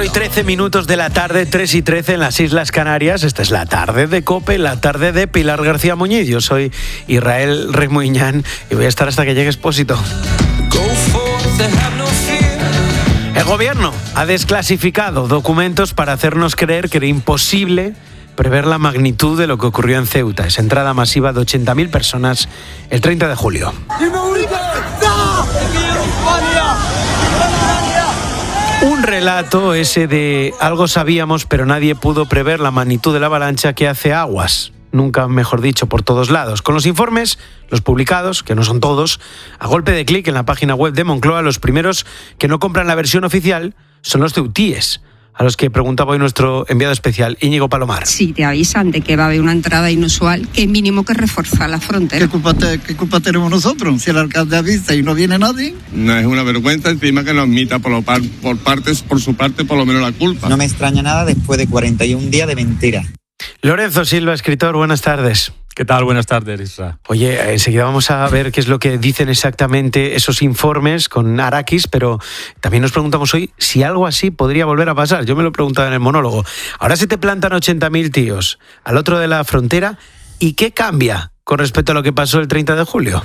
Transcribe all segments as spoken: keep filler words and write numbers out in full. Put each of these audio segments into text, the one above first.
cuatro y trece minutos de la tarde, tres y trece en las Islas Canarias. Esta es la tarde de COPE, la tarde de Pilar García Muñiz. Yo soy Israel Remuñán y voy a estar hasta que llegue Expósito. El gobierno ha desclasificado documentos para hacernos creer que era imposible prever la magnitud de lo que ocurrió en Ceuta, esa entrada masiva de ochenta mil personas el treinta de julio. Un relato ese de algo sabíamos, pero nadie pudo prever la magnitud de la avalancha que hace aguas, nunca mejor dicho, por todos lados. Con los informes, los publicados, que no son todos, a golpe de clic en la página web de Moncloa, los primeros que no compran la versión oficial son los ceutíes, a los que preguntaba hoy nuestro enviado especial, Íñigo Palomar. Si te avisan de que va a haber una entrada inusual, qué mínimo que reforzar la frontera. ¿Qué culpa, te, ¿Qué culpa tenemos nosotros? Si el alcalde avisa y no viene nadie. No es una vergüenza, encima que nos admita por, lo par, por partes, por su parte, por lo menos la culpa. No me extraña nada después de cuarenta y un días de mentira. Lorenzo Silva, escritor, buenas tardes. ¿Qué tal? Buenas tardes, Isra. Oye, enseguida vamos a ver qué es lo que dicen exactamente esos informes con Arakis, pero también nos preguntamos hoy si algo así podría volver a pasar. Yo me lo he preguntado en el monólogo. Ahora se te plantan ochenta mil tíos al otro de la frontera, ¿y qué cambia con respecto a lo que pasó el treinta de julio?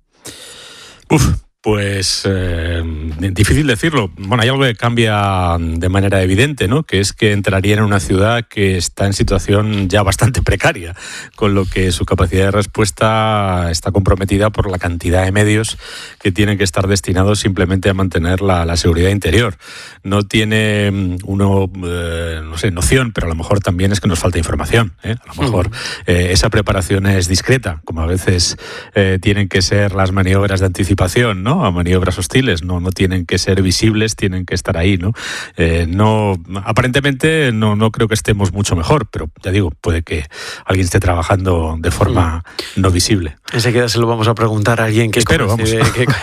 Uf. Pues eh, difícil decirlo. Bueno, hay algo que cambia de manera evidente, ¿no? Que es que entraría en una ciudad que está en situación ya bastante precaria, con lo que su capacidad de respuesta está comprometida por la cantidad de medios que tienen que estar destinados simplemente a mantener la, la seguridad interior. No tiene uno, eh, no sé, noción, pero a lo mejor también es que nos falta información, ¿eh? A lo mejor eh, esa preparación es discreta, como a veces eh, tienen que ser las maniobras de anticipación, ¿no? A maniobras hostiles, no, no tienen que ser visibles, tienen que estar ahí, ¿no? Eh, no, aparentemente no, no creo que estemos mucho mejor, pero ya digo, puede que alguien esté trabajando de forma no visible. Enseguida se lo vamos a preguntar a alguien que Espero, conoce, vamos. Que,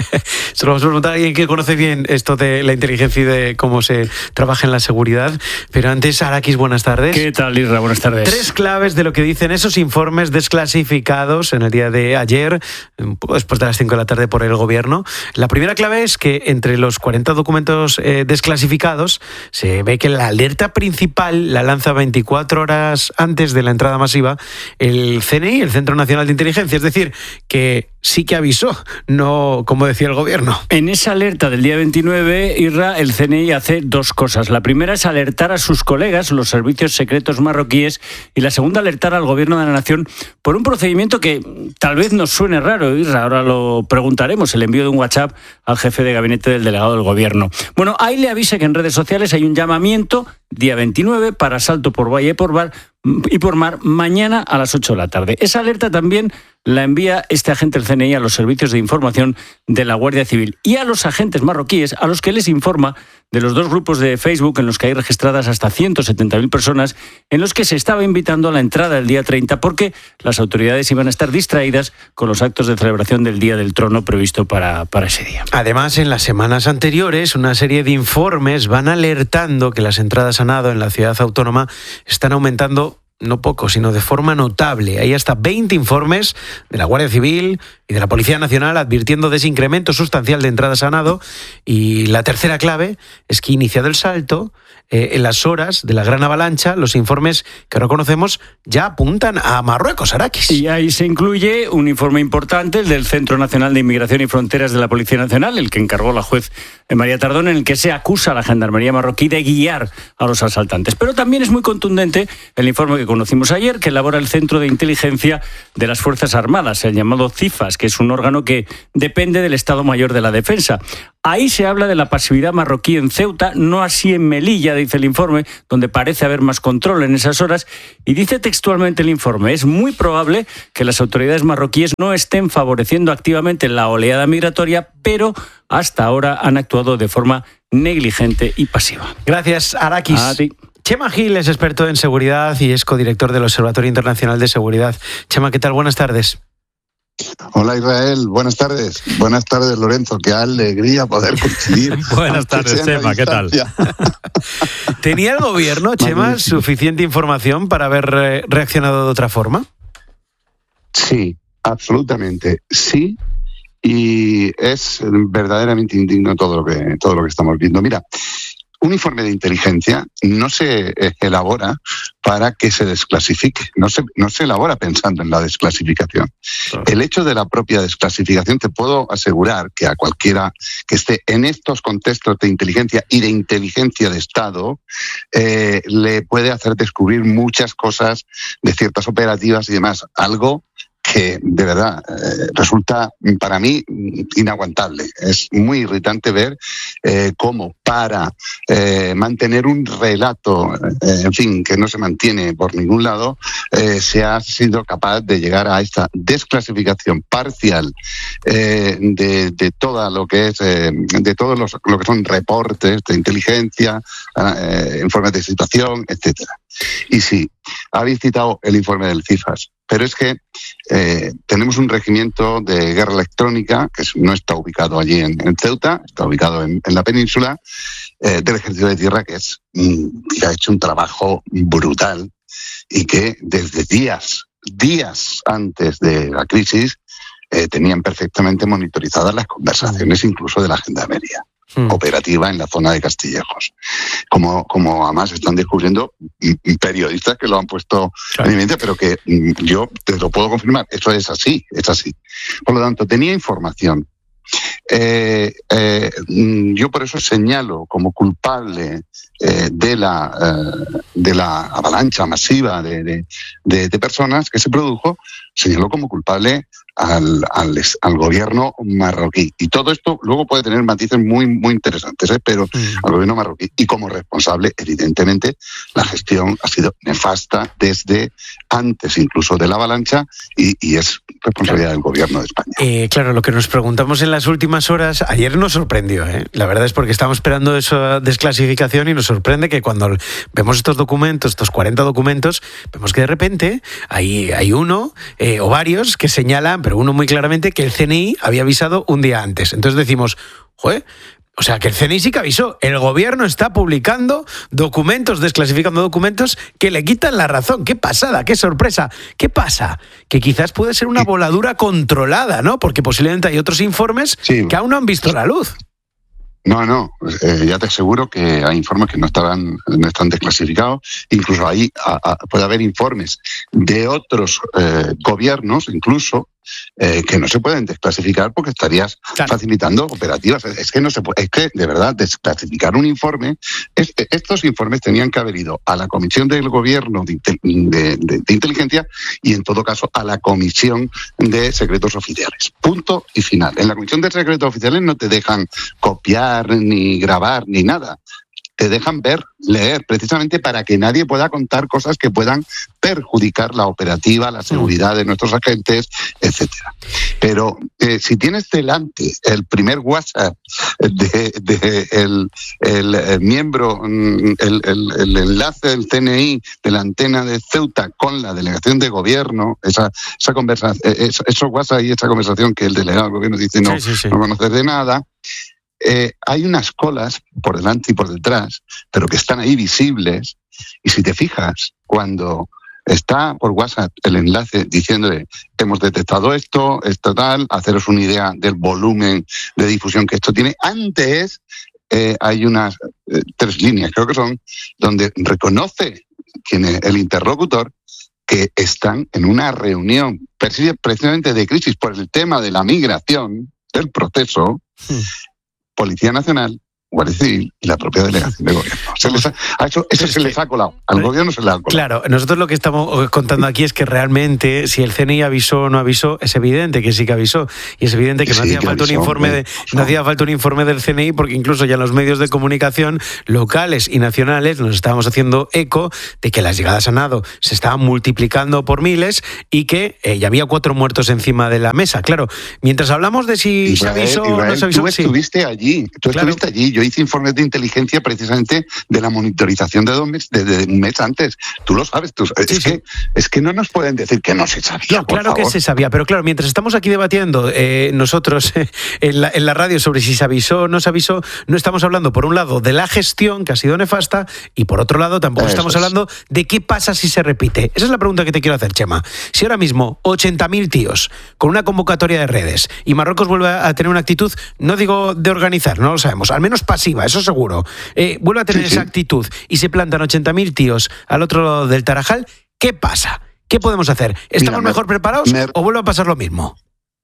se lo vamos a preguntar a alguien que conoce bien esto de la inteligencia y de cómo se trabaja en la seguridad. Pero antes, Arakis, buenas tardes. ¿Qué tal, Isra? Buenas tardes. Tres claves de lo que dicen esos informes desclasificados en el día de ayer, un poco después de las cinco de la tarde por el gobierno. La primera clave es que entre los cuarenta documentos eh, desclasificados se ve que la alerta principal la lanza veinticuatro horas antes de la entrada masiva el C N I, el Centro Nacional de Inteligencia. Es decir, que sí que avisó, no como decía el gobierno. En esa alerta del día veintinueve, Irra, el C N I hace dos cosas. La primera es alertar a sus colegas, los servicios secretos marroquíes, y la segunda, alertar al gobierno de la nación por un procedimiento que tal vez nos suene raro, Irra, ahora lo preguntaremos, el envío de un WhatsApp al jefe de gabinete del delegado del gobierno. Bueno, ahí le avisa que en redes sociales hay un llamamiento, día veintinueve, para asalto por Valle por Bar y por mar mañana a las ocho de la tarde. Esa alerta también la envía este agente del C N I a los servicios de información de la Guardia Civil y a los agentes marroquíes, a los que les informa de los dos grupos de Facebook en los que hay registradas hasta ciento setenta mil personas, en los que se estaba invitando a la entrada el día treinta porque las autoridades iban a estar distraídas con los actos de celebración del Día del Trono previsto para, para ese día. Además, en las semanas anteriores, una serie de informes van alertando que las entradas a nado en la ciudad autónoma están aumentando no poco, sino de forma notable. Hay hasta veinte informes de la Guardia Civil y de la Policía Nacional advirtiendo de ese incremento sustancial de entradas a nado. Y la tercera clave es que, iniciado el salto, eh, en las horas de la gran avalancha, los informes que ahora conocemos ya apuntan a Marruecos, Arakis. Y ahí se incluye un informe importante, el del Centro Nacional de Inmigración y Fronteras de la Policía Nacional, el que encargó la juez María Tardón, en el que se acusa a la Gendarmería marroquí de guiar a los asaltantes. Pero también es muy contundente el informe que conocimos ayer, que elabora el Centro de Inteligencia de las Fuerzas Armadas, el llamado CIFAS, que es un órgano que depende del Estado Mayor de la Defensa. Ahí se habla de la pasividad marroquí en Ceuta, no así en Melilla, dice el informe, donde parece haber más control en esas horas. Y dice textualmente el informe: es muy probable que las autoridades marroquíes no estén favoreciendo activamente la oleada migratoria, pero hasta ahora han actuado de forma negligente y pasiva. Gracias, Arakis. A ti. Chema Gil es experto en seguridad y es codirector del Observatorio Internacional de Seguridad. Chema, ¿qué tal? Buenas tardes. Hola Israel, buenas tardes. Buenas tardes Lorenzo, qué alegría poder coincidir. Buenas tardes Chema, ¿qué tal? ¿Tenía el gobierno, Chema, Magnífico. suficiente información para haber reaccionado de otra forma? Sí, absolutamente, sí. Y es verdaderamente indigno todo lo que todo lo que estamos viendo. Mira, un informe de inteligencia no se elabora para que se desclasifique, no se, no se elabora pensando en la desclasificación. Claro. El hecho de la propia desclasificación, te puedo asegurar que a cualquiera que esté en estos contextos de inteligencia y de inteligencia de Estado, eh, le puede hacer descubrir muchas cosas de ciertas operativas y demás, algo que de verdad eh, resulta para mí inaguantable. Es muy irritante ver eh, cómo para eh, mantener un relato, eh, en fin, que no se mantiene por ningún lado, eh, se ha sido capaz de llegar a esta desclasificación parcial eh, de, de toda lo que es, eh, de todos los, lo que son reportes de inteligencia, eh, informes de situación, etcétera. Y sí, habéis citado el informe del CIFAS, pero es que eh, tenemos un regimiento de guerra electrónica que no está ubicado allí en, en Ceuta, está ubicado en, en la península, eh, del Ejército de Tierra, que, es, que ha hecho un trabajo brutal y que desde días, días antes de la crisis eh, tenían perfectamente monitorizadas las conversaciones incluso de la gendarmería operativa en la zona de Castillejos. Como, como además están descubriendo periodistas que lo han puesto claro. en evidencia, pero que yo te lo puedo confirmar, eso es así, es así. Por lo tanto, tenía información. Eh, eh, yo por eso señalo como culpable eh, de la eh, de la avalancha masiva de, de, de, de personas que se produjo, señalo como culpable al, al, al gobierno marroquí. Y todo esto luego puede tener matices muy, muy interesantes, ¿eh? pero mm. al gobierno marroquí. Y como responsable, evidentemente, la gestión ha sido nefasta desde antes incluso de la avalancha y, y es responsabilidad claro. del gobierno de España. Eh, claro, lo que nos preguntamos en las últimas horas, ayer nos sorprendió, ¿eh? La verdad es porque estábamos esperando esa desclasificación y nos sorprende que cuando vemos estos documentos, estos cuarenta documentos, vemos que de repente hay, hay uno eh, o varios que señalan, pero uno muy claramente, que el C N I había avisado un día antes. Entonces decimos, joder, o sea, que el C N I sí que avisó. El gobierno está publicando documentos, desclasificando documentos que le quitan la razón. ¡Qué pasada! ¡Qué sorpresa! ¿Qué pasa? Que quizás puede ser una voladura controlada, ¿no? Porque posiblemente hay otros informes sí. que aún no han visto la luz. No, no, eh, ya te aseguro que hay informes que no estarán, no están desclasificados. Incluso ahí a, a, puede haber informes de otros eh, gobiernos, incluso, eh, que no se pueden desclasificar porque estarías claro. facilitando operativas. Es que no se puede, es que de verdad desclasificar un informe, es, estos informes tenían que haber ido a la Comisión del Gobierno de, de, de, de Inteligencia y en todo caso a la Comisión de Secretos Oficiales. Punto y final. En la Comisión de Secretos Oficiales no te dejan copiar ni grabar ni nada. Te dejan ver, leer, precisamente para que nadie pueda contar cosas que puedan perjudicar la operativa, la seguridad de nuestros agentes, etcétera. Pero eh, si tienes delante el primer WhatsApp de, de el, el, el miembro, el, el, el enlace del C N I de la antena de Ceuta con la delegación de gobierno, esa, esa conversación, esos WhatsApp y esa conversación que el delegado del gobierno dice no, sí, sí, sí. no conocer de nada. Eh, hay unas colas por delante y por detrás, pero que están ahí visibles. Y si te fijas, cuando está por WhatsApp el enlace diciéndole hemos detectado esto, esto tal, haceros una idea del volumen de difusión que esto tiene, antes eh, hay unas eh, tres líneas, creo que son, donde reconoce quien es el interlocutor que están en una reunión precisamente de crisis por el tema de la migración, del proceso, sí. Policía Nacional, Guardia Civil y la propia delegación de gobierno. Se les ha, a eso eso se les ha colado. Al gobierno se le ha colado. Claro, nosotros lo que estamos contando aquí es que realmente si el C N I avisó o no avisó, es evidente que sí que avisó. Y es evidente que sí, no hacía que falta avisó, un informe de, no hacía falta un informe del C N I, porque incluso ya en los medios de comunicación locales y nacionales nos estábamos haciendo eco de que las llegadas a nado se estaban multiplicando por miles y que eh, ya había cuatro muertos encima de la mesa. Claro, mientras hablamos de si Israel, se avisó o no se avisó. Tú estuviste sí. allí, tú claro. estuviste allí. Yo hice informes de inteligencia precisamente de la monitorización de, dos meses, de, de un mes antes. Tú lo sabes. Tú, sí, es, sí. Que, es que no nos pueden decir que no se sabía. No, claro favor. que se sabía, pero claro, mientras estamos aquí debatiendo eh, nosotros eh, en, la, en la radio sobre si se avisó o no se avisó, no estamos hablando, por un lado, de la gestión que ha sido nefasta y por otro lado tampoco Eso estamos es. hablando de qué pasa si se repite. Esa es la pregunta que te quiero hacer, Chema. Si ahora mismo ochenta mil tíos con una convocatoria de redes y Marruecos vuelve a tener una actitud, no digo de organizar, no lo sabemos, al menos pasiva, eso seguro, eh, vuelve a tener sí, esa sí. actitud y se plantan ochenta mil tíos al otro lado del Tarajal, ¿qué pasa? ¿Qué podemos hacer? ¿Estamos Mira, me, mejor preparados me, o vuelve a pasar lo mismo?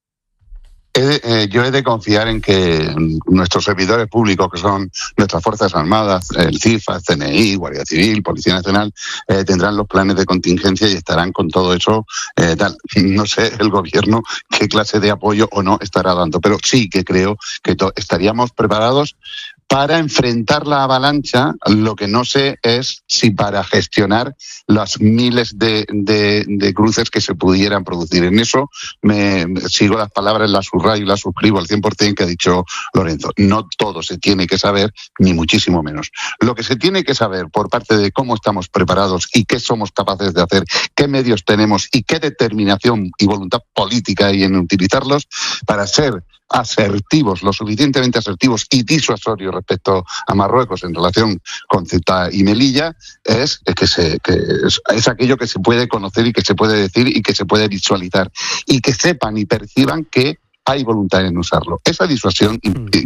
He de, eh, yo he de confiar en que nuestros servidores públicos, que son nuestras Fuerzas Armadas, el C I F A, C N I, Guardia Civil, Policía Nacional, eh, tendrán los planes de contingencia y estarán con todo eso. Eh, tal. No sé el gobierno qué clase de apoyo o no estará dando, pero sí que creo que to- estaríamos preparados para enfrentar la avalancha. Lo que no sé es si para gestionar las miles de, de, de cruces que se pudieran producir. En eso me, me sigo las palabras, las subrayo y las suscribo al cien por ciento que ha dicho Lorenzo. No todo se tiene que saber, ni muchísimo menos. Lo que se tiene que saber por parte de cómo estamos preparados y qué somos capaces de hacer, qué medios tenemos y qué determinación y voluntad política hay en utilizarlos para ser asertivos, lo suficientemente asertivos y disuasorios respecto a Marruecos en relación con Ceuta y Melilla, es que, se, que es, es aquello que se puede conocer y que se puede decir y que se puede visualizar y que sepan y perciban que hay voluntad en usarlo. Esa disuasión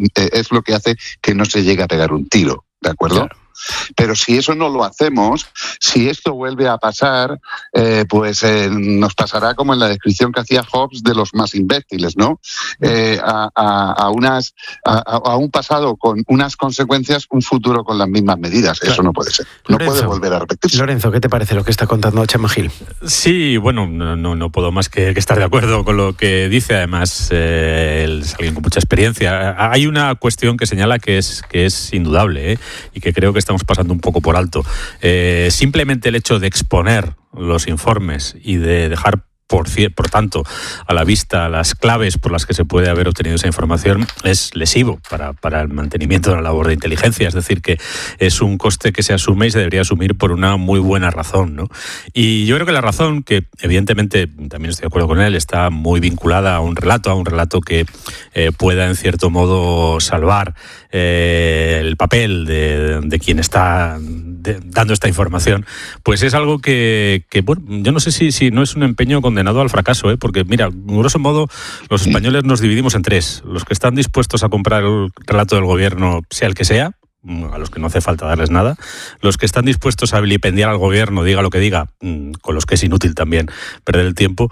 es lo que hace que no se llegue a pegar un tiro, ¿de acuerdo? Claro. Pero si eso no lo hacemos, si esto vuelve a pasar, eh, pues eh, nos pasará como en la descripción que hacía Hobbes de los más imbéciles, ¿no? Eh, a, a, a, unas, a, a un pasado con unas consecuencias, un futuro con las mismas medidas. Claro. Eso no puede ser. No Lorenzo, puede volver a repetirse. Lorenzo, ¿qué te parece lo que está contando Chema Gil? Sí, bueno, no, no, no puedo más que, que estar de acuerdo con lo que dice. Además, eh, él es alguien con mucha experiencia. Hay una cuestión que señala que es, que es indudable, ¿eh? Y que creo que estamos pasando un poco por alto. Eh, simplemente el hecho de exponer los informes y de dejar Por, por tanto, a la vista las claves por las que se puede haber obtenido esa información es lesivo para, para el mantenimiento de la labor de inteligencia. Es decir, que es un coste que se asume y se debería asumir por una muy buena razón, ¿no? Y yo creo que la razón, que evidentemente también estoy de acuerdo con él, está muy vinculada a un relato, a un relato que eh, pueda en cierto modo salvar eh, el papel de, de quien está de, dando esta información, pues es algo que, que bueno, yo no sé si, si no es un empeño condenado al fracaso, ¿eh? Porque mira, grosso modo, los españoles nos dividimos en tres: los que están dispuestos a comprar el relato del gobierno, sea el que sea, a los que no hace falta darles nada; los que están dispuestos a vilipendiar al gobierno, diga lo que diga, con los que es inútil también perder el tiempo;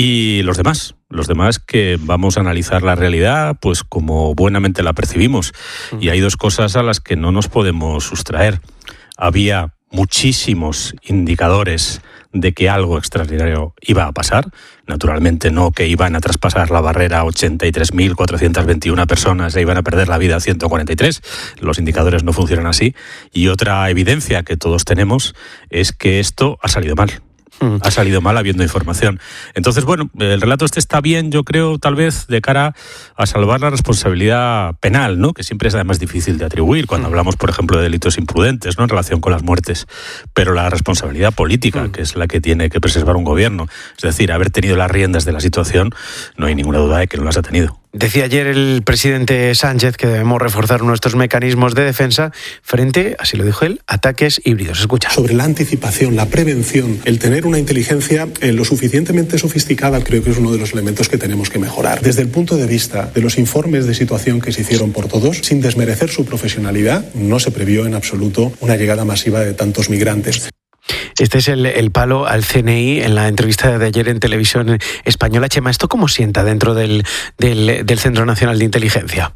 y los demás, los demás que vamos a analizar la realidad pues como buenamente la percibimos. Y hay dos cosas a las que no nos podemos sustraer. Había muchísimos indicadores de que algo extraordinario iba a pasar. Naturalmente no que iban a traspasar la barrera ochenta y tres mil cuatrocientas veintiuna personas e iban a perder la vida ciento cuarenta y tres. Los indicadores no funcionan así. Y otra evidencia que todos tenemos es que esto ha salido mal. Ha salido mal habiendo información. Entonces, bueno, el relato este está bien, yo creo, tal vez de cara a salvar la responsabilidad penal, ¿no? Que siempre es además difícil de atribuir cuando hablamos, por ejemplo, de delitos imprudentes, ¿no? En relación con las muertes. Pero la responsabilidad política, que es la que tiene que preservar un gobierno, es decir, haber tenido las riendas de la situación, no hay ninguna duda de que no las ha tenido. Decía ayer el presidente Sánchez que debemos reforzar nuestros mecanismos de defensa frente, así lo dijo él, ataques híbridos. Escucha. Sobre la anticipación, la prevención, el tener una inteligencia eh, lo suficientemente sofisticada, creo que es uno de los elementos que tenemos que mejorar. Desde el punto de vista de los informes de situación que se hicieron por todos, sin desmerecer su profesionalidad, no se previó en absoluto una llegada masiva de tantos migrantes. Este es el, el palo al C N I en la entrevista de ayer en Televisión Española. Chema, ¿esto cómo sienta dentro del, del, del Centro Nacional de Inteligencia?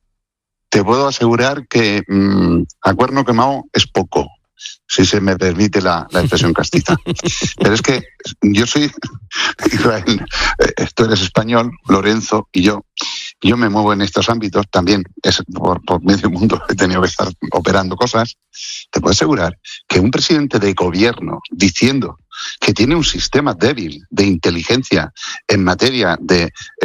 Te puedo asegurar que mmm, a cuerno quemado es poco, si se me permite la, la expresión castiza. Pero es que yo soy, Israel, tú eres español, Lorenzo y yo, yo me muevo en estos ámbitos también, es por, por medio mundo he tenido que estar operando cosas. Te puedo asegurar que un presidente de gobierno diciendo que tiene un sistema débil de inteligencia en materia de